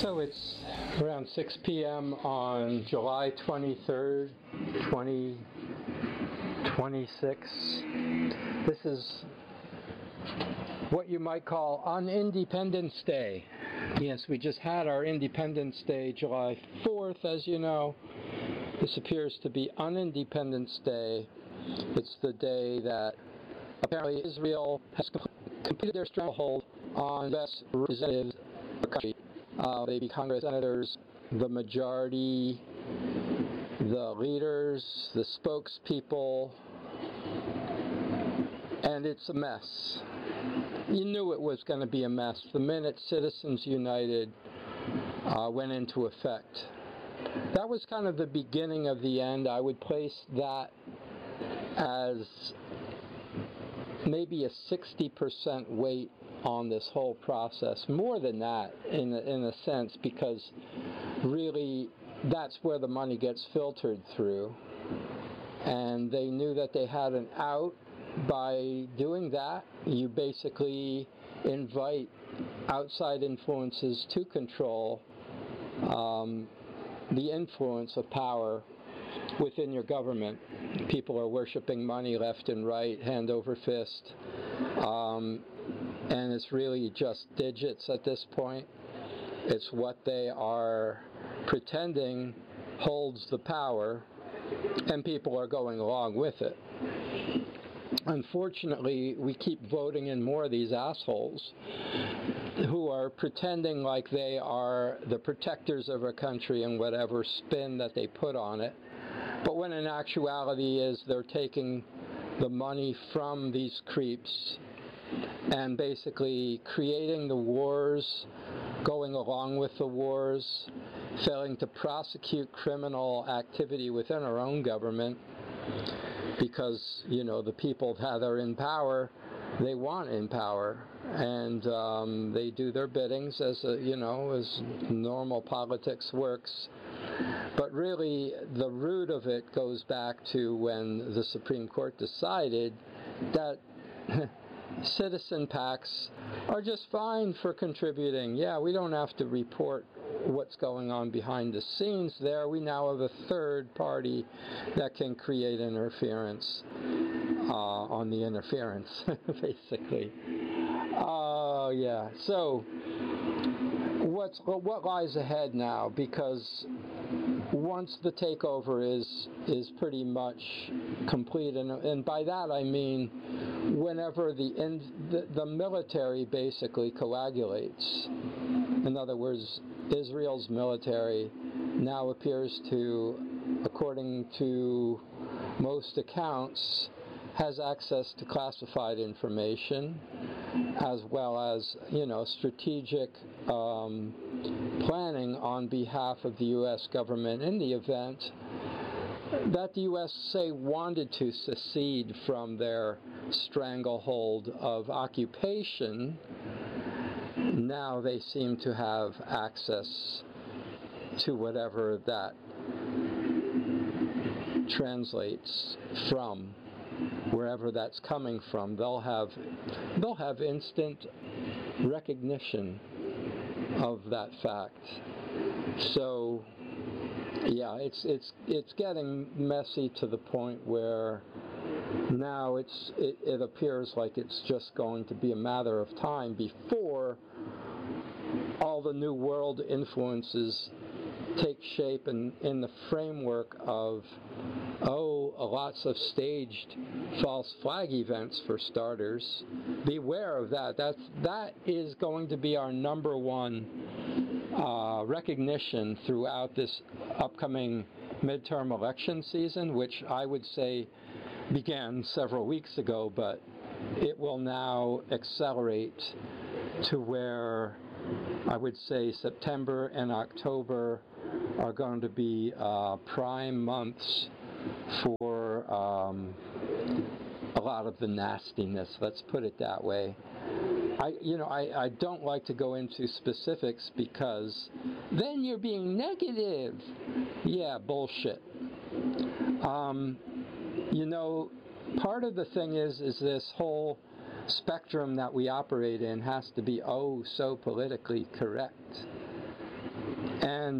So it's around 6 p.m. on July 23rd, 2026. This is what you might call on Independence Day. Yes, we just had our Independence Day, July 4th, as you know. This appears to be on Independence Day. It's the day that apparently Israel has completed their stranglehold on U.S. representatives of the country. Maybe Congress senators, the majority, the leaders, the spokespeople, and it's a mess. You knew it was going to be a mess the minute Citizens United went into effect. That was kind of the beginning of the end. I would place that as maybe a 60% weight on this whole process. More than that, in a sense, because really that's where the money gets filtered through. And they knew that they had an out by doing that. You basically invite outside influences to control the influence of power within your government. People are worshiping money left and right, hand over fist. And it's really just digits at this point. It's what they are pretending holds the power, and people are going along with it. Unfortunately, we keep voting in more of these assholes who are pretending like they are the protectors of our country and whatever spin that they put on it. But when in actuality is they're taking the money from these creeps and basically creating the wars, going along with the wars, failing to prosecute criminal activity within our own government because, you know, the people that are in power, they want in power, and they do their biddings as as normal politics works. But really, the root of it goes back to when the Supreme Court decided that citizen PACs are just fine for contributing. Yeah, we don't have to report what's going on behind the scenes there. We now have a third party that can create interference on the interference, basically. Oh, yeah. So, what lies ahead now? Because once the takeover is pretty much complete, and by that I mean whenever the military basically coagulates. In other words, Israel's military now appears to, according to most accounts, has access to classified information, as well as, strategic planning on behalf of the U.S. government in the event that the U.S. wanted to secede from their stranglehold of occupation. Now they seem to have access to whatever that translates from. Wherever that's coming from, they'll have instant recognition of that fact. So, yeah, it's getting messy to the point where now it appears like it's just going to be a matter of time before all the new world influences take shape in the framework of lots of staged false flag events, for starters. Beware of that. That is going to be our number one recognition throughout this upcoming midterm election season, which I would say began several weeks ago, but it will now accelerate to where I would say September and October are going to be prime months for a lot of the nastiness, let's put it that way. I don't like to go into specifics because then you're being negative. Yeah, bullshit. Part of the thing is this whole spectrum that we operate in has to be so politically correct. And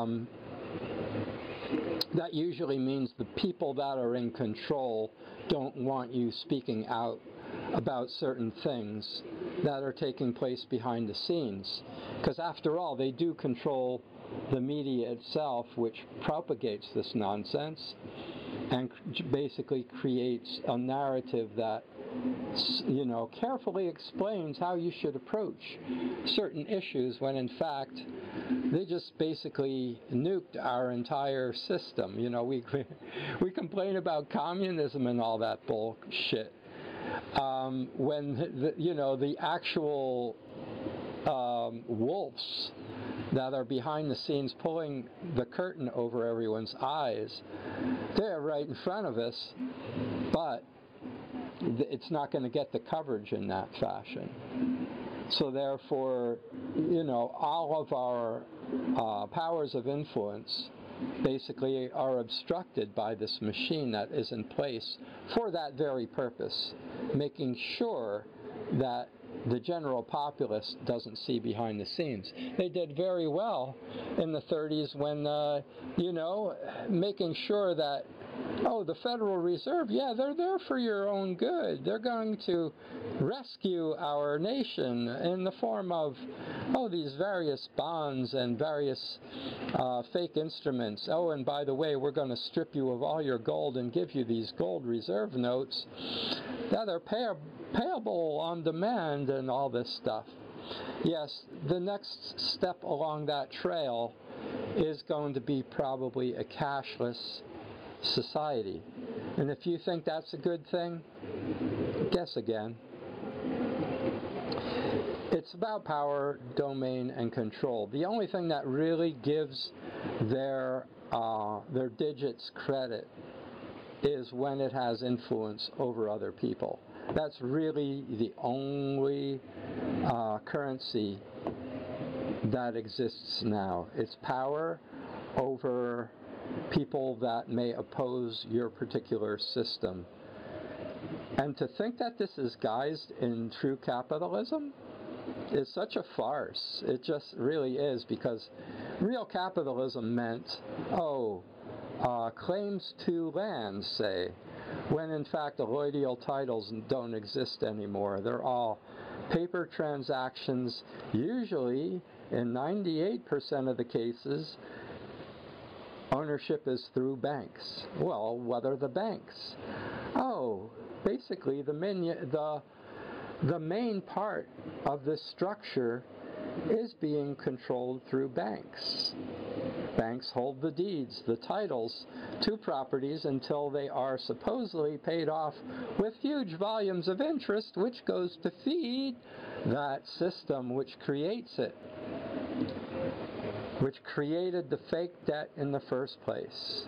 that usually means the people that are in control don't want you speaking out about certain things that are taking place behind the scenes. Because after all, they do control the media itself, which propagates this nonsense and basically creates a narrative that, you know, carefully explains how you should approach certain issues, when in fact they just basically nuked our entire system. You know, we complain about communism and all that bullshit, when the actual wolves that are behind the scenes pulling the curtain over everyone's eyes, they're right in front of us, but it's not going to get the coverage in that fashion. So therefore, you know, all of our powers of influence basically are obstructed by this machine that is in place for that very purpose, making sure that the general populace doesn't see behind the scenes. They did very well in the 30s when, making sure that, the Federal Reserve, yeah, they're there for your own good. They're going to rescue our nation in the form of, these various bonds and various fake instruments. Oh, and by the way, we're going to strip you of all your gold and give you these gold reserve notes that are payable on demand and all this stuff. Yes, the next step along that trail is going to be probably a cashless society. And if you think that's a good thing, guess again. It's about power, domain, and control. The only thing that really gives their digits credit is when it has influence over other people. That's really the only currency that exists now. It's power over people that may oppose your particular system. And to think that this is guised in true capitalism is such a farce. It just really is, because real capitalism meant, claims to lands, say, when in fact alloidial titles don't exist anymore. They're all paper transactions. Usually, in 98% of the cases, ownership is through banks. Well, what are the banks? Basically the main part of this structure is being controlled through banks. Banks hold the deeds, the titles to properties until they are supposedly paid off with huge volumes of interest, which goes to feed that system which creates it, which created the fake debt in the first place.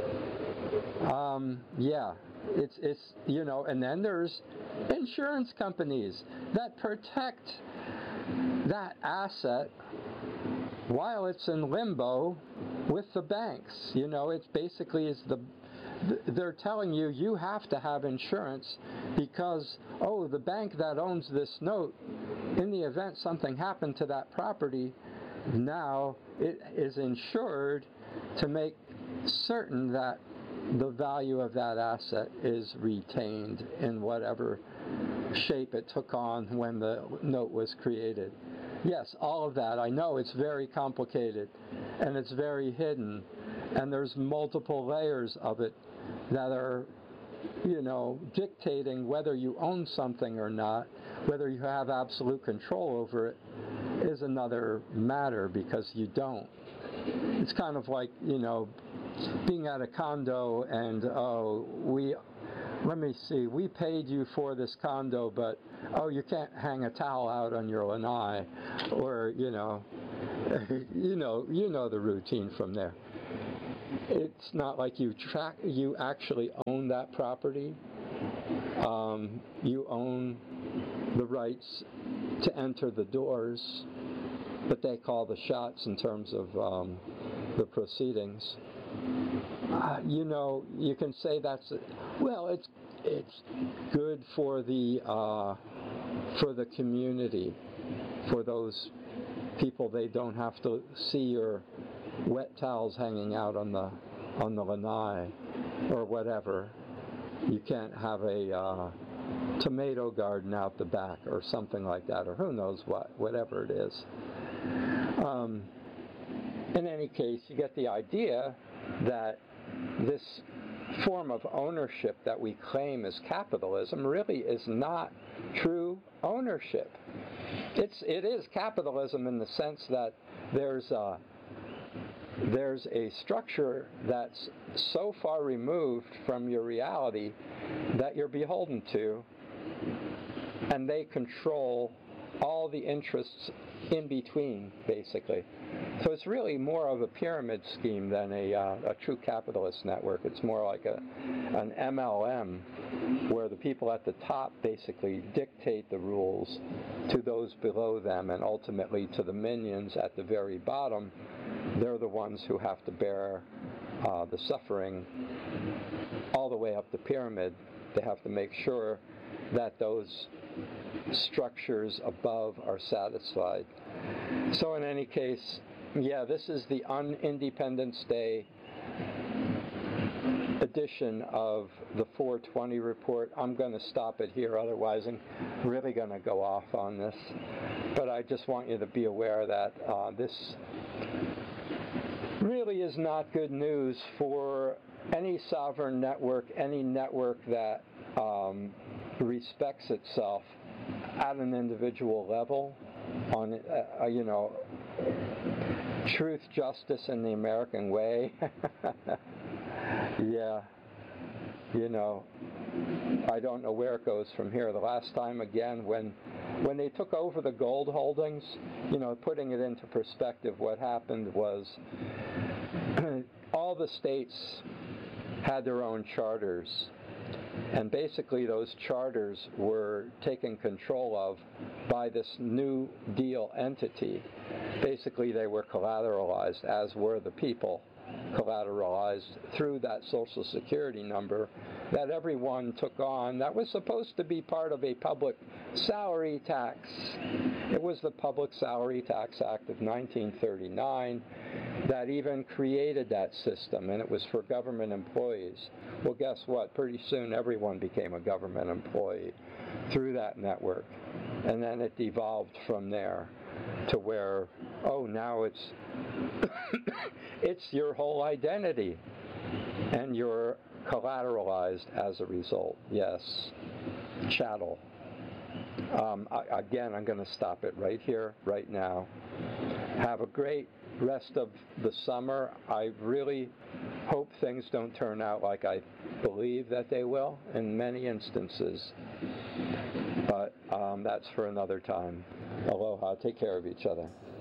And then there's insurance companies that protect that asset while it's in limbo with the banks. It's basically they're telling you have to have insurance because, the bank that owns this note, in the event something happened to that property, now it is insured to make certain that the value of that asset is retained in whatever shape it took on when the note was created. Yes, all of that. I know it's very complicated and it's very hidden, and there's multiple layers of it that are, dictating whether you own something or not. Whether you have absolute control over it is another matter, because you don't. It's kind of like, being at a condo and, we paid you for this condo, but, you can't hang a towel out on your lanai, or, you know the routine from there. It's not like you actually own that property. You own the rights to enter the doors, but they call the shots in terms of the proceedings. You can say it's good for the community, for those people, they don't have to see your wet towels hanging out on the lanai or whatever. You can't have a tomato garden out the back or something like that, or who knows whatever it is. In any case, you get the idea that this form of ownership that we claim as capitalism really is not true ownership. It is capitalism in the sense that there's a structure that's so far removed from your reality that you're beholden to, and they control all the interests in between, basically. So it's really more of a pyramid scheme than a true capitalist network. It's more like an MLM, where the people at the top basically dictate the rules to those below them, and ultimately to the minions at the very bottom. They're the ones who have to bear the suffering all the way up the pyramid. They have to make sure that those structures above are satisfied. So in any case, yeah, this is the Independence Day edition of the 420 report. I'm going to stop it here, otherwise I'm really going to go off on this. But I just want you to be aware that this really is not good news for any sovereign network, any network that respects itself at an individual level on, truth, justice, and the American way. Yeah, I don't know where it goes from here. The last time, again, when they took over the gold holdings, putting it into perspective, what happened was all the states had their own charters. And basically those charters were taken control of by this New Deal entity. Basically they were collateralized, as were the people collateralized through that Social Security number that everyone took on that was supposed to be part of a public salary tax. It was the Public Salary Tax Act of 1939 that even created that system, and it was for government employees. Well, guess what? Pretty soon everyone became a government employee through that network. And then it devolved from there to where, now it's it's your whole identity, and you're collateralized as a result. Yes, chattel. Again, I'm going to stop it right here, right now. Have a great rest of the summer. I really hope things don't turn out like I believe that they will in many instances. But that's for another time. Aloha. Take care of each other.